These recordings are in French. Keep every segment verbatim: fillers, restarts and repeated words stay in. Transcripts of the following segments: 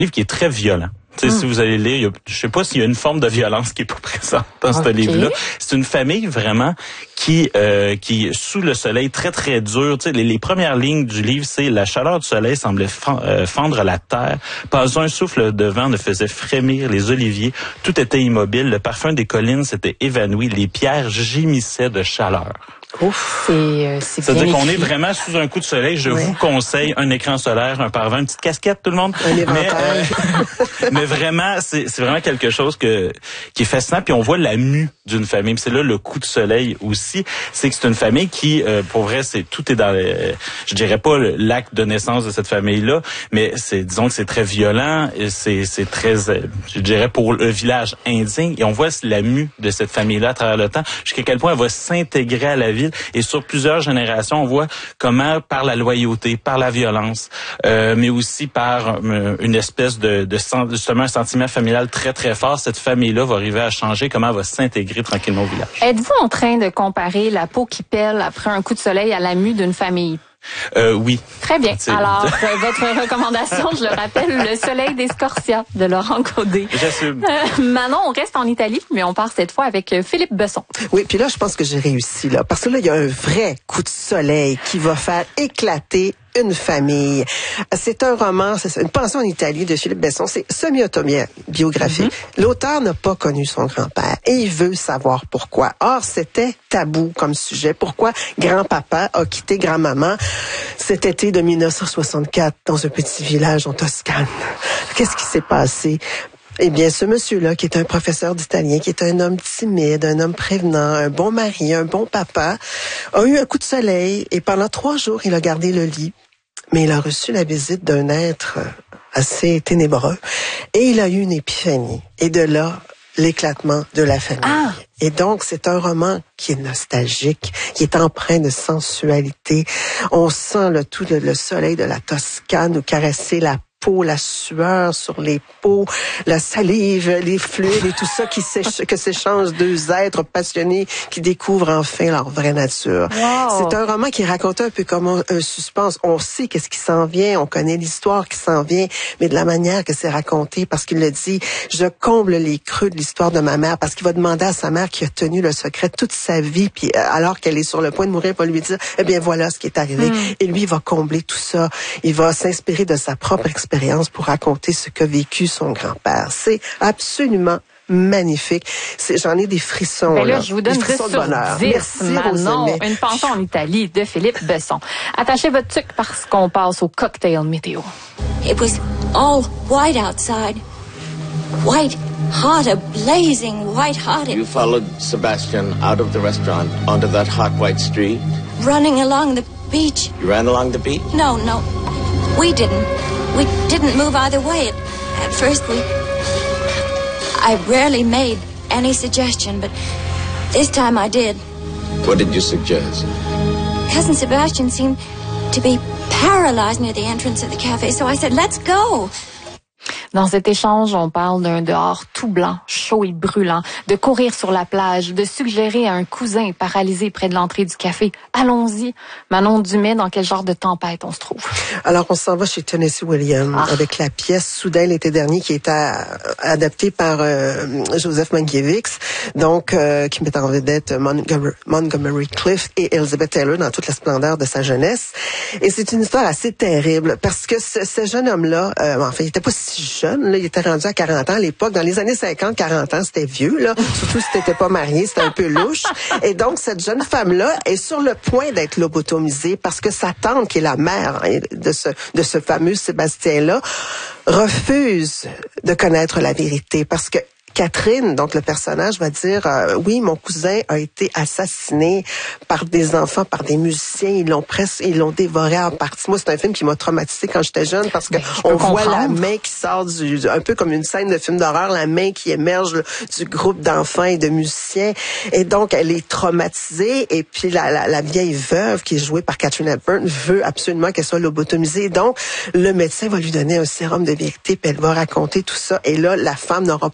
livre qui est très violent. Tu sais, mm. si vous allez lire, il y a, je sais pas s'il y a une forme de violence qui est pas présente dans okay. ce livre-là. C'est une famille vraiment qui euh, qui sous le soleil très très dur. Tu sais, les, les premières lignes du livre, c'est la chaleur du soleil semblait fendre la terre. Pas un souffle de vent ne faisait frémir les oliviers. Tout était immobile. Le parfum des collines s'était évanoui. Les pierres gémissaient de chaleur. Ouf, c'est, euh, c'est C'est-à-dire bien qu'on écrit. est vraiment sous un coup de soleil. Je ouais. vous conseille un écran solaire, un paravent, une petite casquette, tout le monde. Un mais, euh, mais vraiment, c'est, c'est vraiment quelque chose que qui est fascinant. Puis on voit la mue d'une famille. Puis c'est là le coup de soleil aussi. C'est que c'est une famille qui, euh, pour vrai, c'est tout est dans, euh, je dirais pas l'acte de naissance de cette famille-là, mais c'est, disons que c'est très violent. Et c'est, c'est très, euh, je dirais pour le village indien. Et on voit la mue de cette famille-là à travers le temps, jusqu'à quel point elle va s'intégrer à la vie. Et sur plusieurs générations, on voit comment, par la loyauté, par la violence, euh, mais aussi par euh, une espèce de, de justement un sentiment familial très très fort, cette famille-là va arriver à changer, comment elle va s'intégrer tranquillement au village. Êtes-vous en train de comparer la peau qui pèle après un coup de soleil à la mue d'une famille? Euh, oui. Très bien. C'est... Alors, euh, votre recommandation, je le rappelle, Le Soleil des Scorcia de Laurent Caudé. J'assume. Euh, Manon, on reste en Italie, mais on part cette fois avec Philippe Besson. Oui, puis là, je pense que j'ai réussi, là. Parce que là, il y a un vrai coup de soleil qui va faire éclater une famille. C'est un roman, c'est une pensée en Italie de Philippe Besson. C'est semi-autobiographie. Mm-hmm. L'auteur n'a pas connu son grand-père et il veut savoir pourquoi. Or, c'était tabou comme sujet. Pourquoi grand-papa a quitté grand-maman cet été de dix-neuf cent soixante-quatre dans un petit village en Toscane? Qu'est-ce qui s'est passé? Eh bien, ce monsieur-là, qui est un professeur d'italien, qui est un homme timide, un homme prévenant, un bon mari, un bon papa, a eu un coup de soleil et pendant trois jours, il a gardé le lit. Mais il a reçu la visite d'un être assez ténébreux et il a eu une épiphanie. Et de là, l'éclatement de la famille. Ah. Et donc, c'est un roman qui est nostalgique, qui est empreint de sensualité. On sent le tout le, le soleil de la Toscane nous caresser la peau, la sueur sur les peaux, la salive, les fluides et tout ça qui s'éch- que s'échangent deux êtres passionnés qui découvrent enfin leur vraie nature. Wow. C'est un roman qui raconte un peu comme un, un suspense. On sait qu'est-ce qui s'en vient, on connaît l'histoire qui s'en vient, mais de la manière que c'est raconté, parce qu'il le dit, je comble les creux de l'histoire de ma mère, parce qu'il va demander à sa mère qui a tenu le secret toute sa vie, puis alors qu'elle est sur le point de mourir, il va lui dire, eh bien voilà ce qui est arrivé. Mm. Et lui, il va combler tout ça. Il va s'inspirer de sa propre expérience pour raconter ce qu'a vécu son grand-père. C'est absolument magnifique. C'est, j'en ai des frissons. Ben là, là, je vous donne des frissons dix de bonheur. dix, Merci, Manon, Rosemée. Une pensée en Italie de Philippe Besson. Attachez votre tuque parce qu'on passe au cocktail météo. It was all white outside. White hot, a blazing white hot. You followed Sebastian out of the restaurant onto that hot white street? Running along the beach. You ran along the beach? No, no. We didn't. We didn't move either way. At first, we... I rarely made any suggestion, but this time I did. What did you suggest? Cousin Sebastian seemed to be paralyzed near the entrance of the cafe, so I said, let's go. Dans cet échange, on parle d'un dehors tout blanc, chaud et brûlant, de courir sur la plage, de suggérer à un cousin paralysé près de l'entrée du café. Allons-y. Manon Dumais, dans quel genre de tempête on se trouve? Alors, on s'en va chez Tennessee Williams ah. avec la pièce Soudain l'été dernier qui est à, adaptée par euh, Joseph Mankiewicz, donc euh, qui met en vedette Montgomery, Montgomery Clift et Elizabeth Taylor dans toute la splendeur de sa jeunesse. Et c'est une histoire assez terrible parce que ce, ce jeune homme-là, euh, enfin, il était pas si jeune. Là, il était rendu à quarante ans à l'époque. Dans les années cinquante, quarante ans, c'était vieux, là. Surtout si t'étais pas marié, c'était un peu louche. Et donc, cette jeune femme-là est sur le point d'être lobotomisée parce que sa tante, qui est la mère hein, de ce, de ce fameux Sébastien-là, refuse de connaître la vérité parce que Catherine, donc le personnage, va dire euh, oui, mon cousin a été assassiné par des enfants, par des musiciens. Ils l'ont presque, ils l'ont dévoré en partie. Moi, c'est un film qui m'a traumatisée quand j'étais jeune parce que on voit la main qui sort du, un peu comme une scène de film d'horreur, la main qui émerge là, du groupe d'enfants et de musiciens. Et donc, elle est traumatisée. Et puis la, la, la vieille veuve qui est jouée par Catherine Hepburn veut absolument qu'elle soit lobotomisée. Donc, le médecin va lui donner un sérum de vérité, puis elle va raconter tout ça. Et là, la femme n'aura pas le choix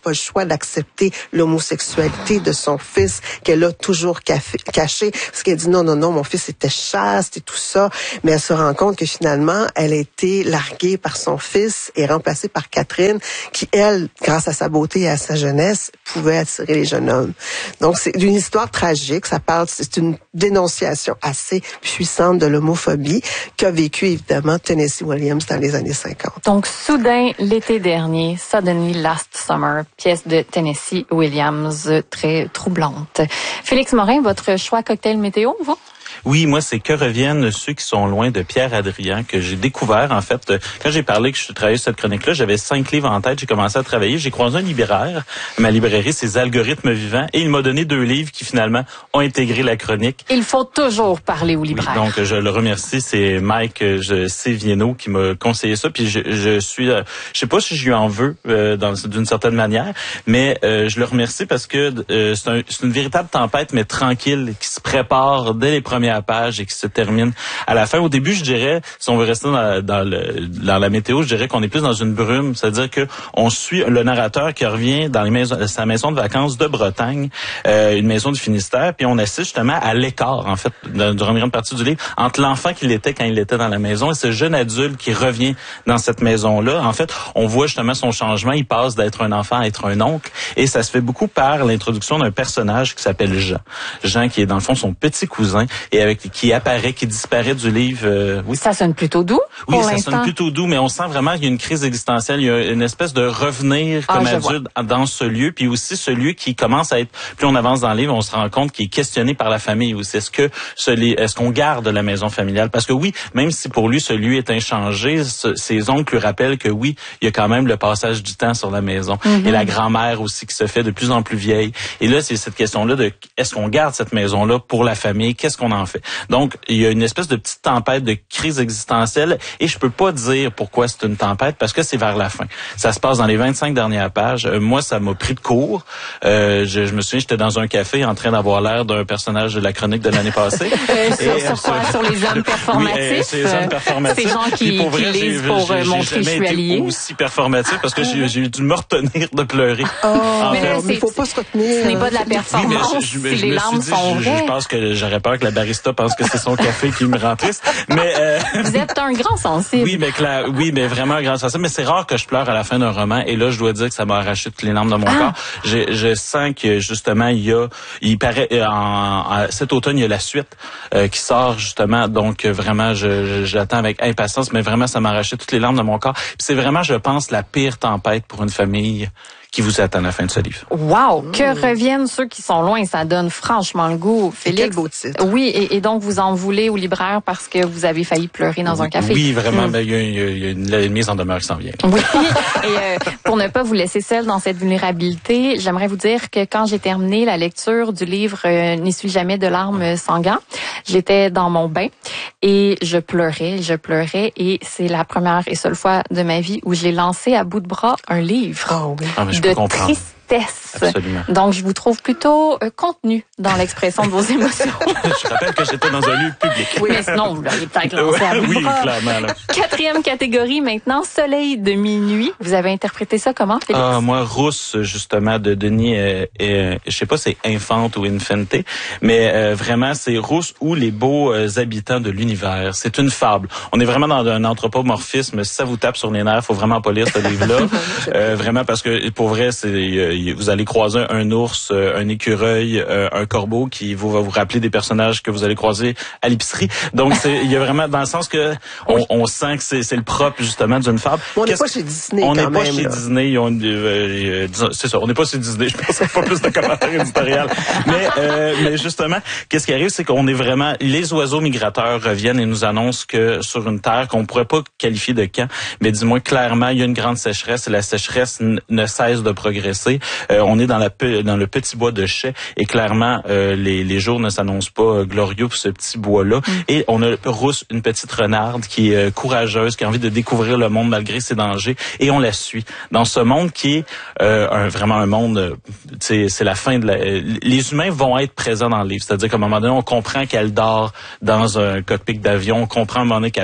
d'accepter l'homosexualité de son fils qu'elle a toujours caché, parce qu'elle dit non, non, non, mon fils était chaste et tout ça, mais elle se rend compte que finalement, elle a été larguée par son fils et remplacée par Catherine, qui, elle, grâce à sa beauté et à sa jeunesse, pouvait attirer les jeunes hommes. Donc, c'est une histoire tragique. Ça parle, c'est une dénonciation assez puissante de l'homophobie qu'a vécu, évidemment, Tennessee Williams dans les années cinquante. Donc, soudain, l'été dernier, Suddenly Last Summer, pièce de Tennessee Williams, très troublante. Félix Morin, votre choix cocktail météo, vous? Oui, moi, c'est Que reviennent ceux qui sont loin de Pierre Adrien, que j'ai découvert, en fait. Quand j'ai parlé que je travaillais sur cette chronique-là, j'avais cinq livres en tête, j'ai commencé à travailler, j'ai croisé un libraire, ma librairie, c'est Algorithmes vivants, et il m'a donné deux livres qui, finalement, ont intégré la chronique. Il faut toujours parler au libraire. Oui, donc, je le remercie, c'est Mike Sévieno qui m'a conseillé ça, puis je, je suis, euh, je sais pas si je lui en veux, euh, dans, d'une certaine manière, mais euh, je le remercie parce que euh, c'est, un, c'est une véritable tempête, mais tranquille, qui se prépare dès les premières page et qui se termine à la fin. Au début, je dirais, si on veut rester dans, dans, le, dans la météo, je dirais qu'on est plus dans une brume, c'est-à-dire que on suit le narrateur qui revient dans les maisons, sa maison de vacances de Bretagne, euh, une maison du Finistère, puis on assiste justement à l'écart, en fait, durant une grande partie du livre, entre l'enfant qu'il était quand il était dans la maison et ce jeune adulte qui revient dans cette maison-là. En fait, on voit justement son changement, il passe d'être un enfant à être un oncle, et ça se fait beaucoup par l'introduction d'un personnage qui s'appelle Jean. Jean qui est dans le fond son petit cousin, et avec qui apparaît, qui disparaît du livre. Euh, oui. Ça sonne plutôt doux. Oui, pour ça l'instant. sonne plutôt doux, mais on sent vraiment qu'il y a une crise existentielle, il y a une espèce de revenir ah, comme adulte vois. dans ce lieu, puis aussi ce lieu qui commence à être, plus on avance dans le livre, on se rend compte qu'il est questionné par la famille aussi. Est-ce que ce, est-ce qu'on garde la maison familiale? Parce que oui, même si pour lui ce lieu est inchangé, ce, ses oncles lui rappellent que oui, il y a quand même le passage du temps sur la maison. Mm-hmm. Et la grand-mère aussi qui se fait de plus en plus vieille. Et là, c'est cette question-là de est-ce qu'on garde cette maison-là pour la famille? Qu'est-ce qu'on en fait? Donc, il y a une espèce de petite tempête de crise existentielle et je peux pas dire pourquoi c'est une tempête parce que c'est vers la fin. Ça se passe dans les vingt-cinq dernières pages. Euh, moi, ça m'a pris de court. Euh, je, je me souviens, j'étais dans un café en train d'avoir l'air d'un personnage de la chronique de l'année passée. euh, sur, et, sur quoi? Sur les hommes performatifs? Oui, euh, sur les hommes performatifs. Ces gens qui, pour vrai, qui lisent pour j'ai, montrer je suis allié. Aussi performatif parce que j'ai, j'ai dû me retenir de pleurer. Oh, mais là, il faut pas se retenir. Ce n'est pas de la performance. Oui, je, je, je, les larmes dit, sont je, vraies. Je pense que j'aurais peur que la barista pense que c'est son café qui me rend triste. Mais euh, vous êtes un grand sensible. Oui, mais clair, oui, mais vraiment un grand sensible. Mais c'est rare que je pleure à la fin d'un roman. Et là, je dois dire que ça m'a arraché toutes les larmes de mon ah. corps. Je, je sens que justement, il y a, il paraît, en, en cet automne, il y a la suite euh, qui sort justement. Donc vraiment, je, je, j'attends avec impatience. Mais vraiment, ça m'a arraché toutes les larmes de mon corps. Puis c'est vraiment, je pense, la pire tempête pour une famille qui vous attend à la fin de ce livre. Wow! Mmh. Que reviennent ceux qui sont loin, ça donne franchement le goût. Félix, quel beau titre. Oui, et, et donc vous en voulez au libraire parce que vous avez failli pleurer dans oui, un café. Oui, vraiment, mmh. ben, il y a, il y a une, une mise en demeure qui s'en vient. Oui, et euh, pour ne pas vous laisser seule dans cette vulnérabilité, j'aimerais vous dire que quand j'ai terminé la lecture du livre euh, « N'essuie jamais de larmes sans gants », j'étais dans mon bain et je pleurais, je pleurais et c'est la première et seule fois de ma vie où j'ai lancé à bout de bras un livre. Oh, oui. Ah, mais je de peux comprendre. tristesse. Absolument. Donc, je vous trouve plutôt euh, contenu dans l'expression de vos émotions. Je rappelle que j'étais dans un lieu public. Oui, mais sinon, vous l'auriez peut-être lancé à bout de Oui, bras. clairement. Là. Quatrième catégorie maintenant, Soleil de minuit. Vous avez interprété ça comment, Félix? Ah, moi, Rousse, justement, de Denis, euh, euh, je sais pas, c'est Infante ou Infante, mais euh, vraiment, c'est Rousse ou les beaux euh, habitants de l'univers. C'est une fable. On est vraiment dans un anthropomorphisme. Si ça vous tape sur les nerfs, faut vraiment pas lire ce livre-là. euh, vraiment, parce que pour vrai, c'est euh, vous allez croiser un ours, un écureuil, un corbeau qui vous va vous rappeler des personnages que vous allez croiser à l'épicerie. Donc c'est il y a vraiment dans le sens que on, on sent que c'est, c'est le propre justement d'une fable. On n'est pas chez Disney. On n'est pas même, chez là. Disney. Ils ont, euh, euh, c'est ça. On n'est pas chez Disney. Je pense pas plus de commentaires éditoriaux. Mais euh, mais justement, qu'est-ce qui arrive, c'est qu'on est vraiment les oiseaux migrateurs reviennent et nous annoncent que sur une terre qu'on pourrait pas qualifier de camp, mais du moins clairement il y a une grande sécheresse et la sécheresse n- ne cesse de progresser. Euh, on est dans, la, dans le petit bois de chais et clairement, euh, les, les jours ne s'annoncent pas euh, glorieux pour ce petit bois-là. Mm. Et on a Rousse, une petite renarde qui est euh, courageuse, qui a envie de découvrir le monde malgré ses dangers et on la suit. Dans ce monde qui est euh, un, vraiment un monde, euh, c'est, c'est la fin de la... Euh, les humains vont être présents dans le livre. C'est-à-dire qu'à un moment donné, on comprend qu'elle dort dans un cockpit d'avion, on comprend à un moment donné qu'elle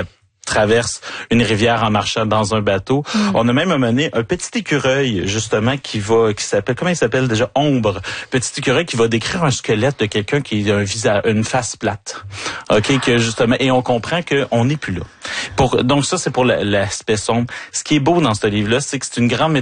traverse une rivière en marchant dans un bateau. Mm. On a même amené un petit écureuil, justement, qui va, qui s'appelle, comment il s'appelle déjà? Ombre. Petit écureuil qui va décrire un squelette de quelqu'un qui a un visage, une face plate. OK, que justement, et on comprend qu'on n'est plus là. Pour, donc ça, c'est pour l'aspect sombre. Ce qui est beau dans ce livre-là, c'est que c'est une grande métaphore